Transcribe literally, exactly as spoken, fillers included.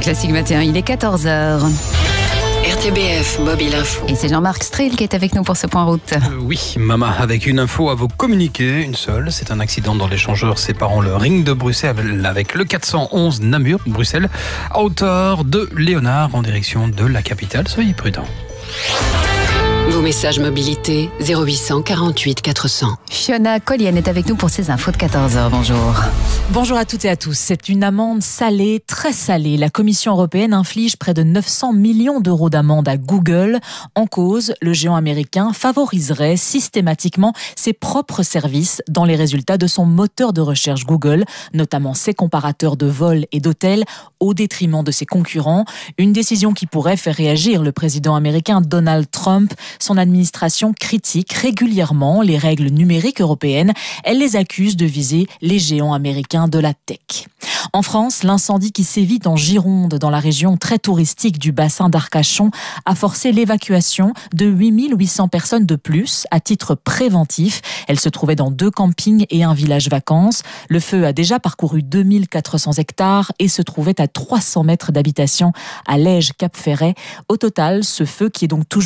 Classique vingt et un, il est quatorze heures. R T B F Mobile Info. Et c'est Jean-Marc Strill qui est avec nous pour ce point route. Euh, oui, Mama, avec une info à vous communiquer, une seule. C'est un accident dans l'échangeur séparant le ring de Bruxelles avec le quatre cent onze Namur, Bruxelles, à hauteur de Léonard en direction de la capitale. Soyez prudents. Vos messages mobilité zéro huit cent quarante-huit quatre cents. Fiona Collienne est avec nous pour ses infos de quatorze heures. Bonjour. Bonjour à toutes et à tous. C'est une amende salée, très salée. La Commission européenne inflige près de neuf cents millions d'euros d'amende à Google. En cause, le géant américain favoriserait systématiquement ses propres services dans les résultats de son moteur de recherche Google, notamment ses comparateurs de vols et d'hôtels, au détriment de ses concurrents. Une décision qui pourrait faire réagir le président américain Donald Trump. Son administration critique régulièrement les règles numériques européennes. Elle les accuse de viser les géants américains de la tech. En France, l'incendie qui sévit en Gironde, dans la région très touristique du bassin d'Arcachon, a forcé l'évacuation de huit mille huit cents personnes de plus à titre préventif. Elles se trouvaient dans deux campings et un village vacances. Le feu a déjà parcouru deux mille quatre cents hectares et se trouvait à trois cents mètres d'habitation à Lège-Cap-Ferret. Au total, ce feu qui est donc toujours